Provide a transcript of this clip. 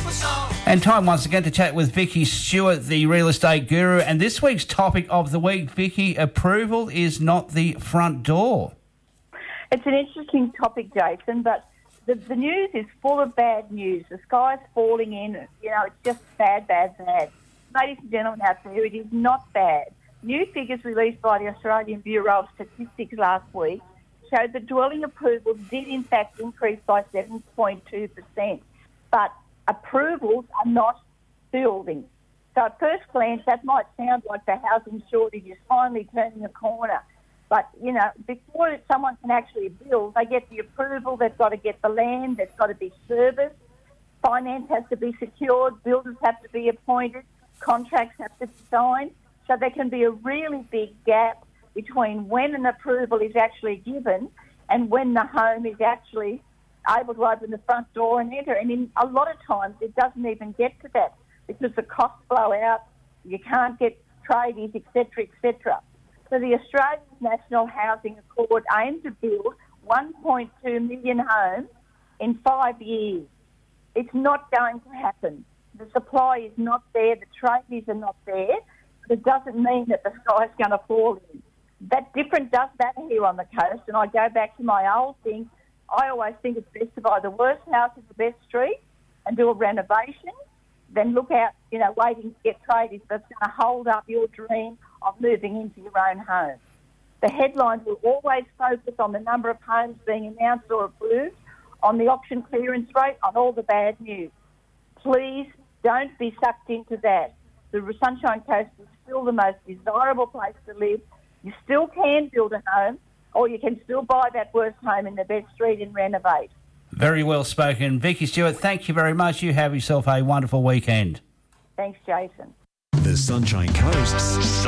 And time once again to chat with Vicky Stewart, the real estate guru. And this week's topic of the week, Vicky, approval is not the front door. It's an interesting topic, Jason, but the news is full of bad news. The sky's falling in. You know, it's just bad, bad, bad. Ladies and gentlemen out there, it is not bad. New figures released by the Australian Bureau of Statistics last week showed that dwelling approvals did in fact increase by 7.2%. But approvals are not building. So at first glance, that might sound like the housing shortage is finally turning a corner. But, you know, before someone can actually build, they get the approval, they've got to get the land, they've got to be serviced, finance has to be secured, builders have to be appointed, contracts have to be signed. So there can be a really big gap between when an approval is actually given and when the home is actually able to open the front door and enter. And in a lot of times it doesn't even get to that because the costs blow out, you can't get tradies, etc., etc. So the Australian National Housing Accord aims to build 1.2 million homes in 5 years. It's not going to happen. The supply is not there, the tradies are not there, but it doesn't mean that the sky's going to fall in. That different does matter here on the coast, and I go back to my old thing. I always think it's best to buy the worst house in the best street and do a renovation, then look out, you know, waiting to get tradies that's going to hold up your dream of moving into your own home. The headlines will always focus on the number of homes being announced or approved, on the auction clearance rate, on all the bad news. Please don't be sucked into that. The Sunshine Coast is still the most desirable place to live. You still can build a home, or you can still buy that worst home in the best street and renovate. Very well spoken. Vicky Stewart, thank you very much. You have yourself a wonderful weekend. Thanks, Jason. The Sunshine Coast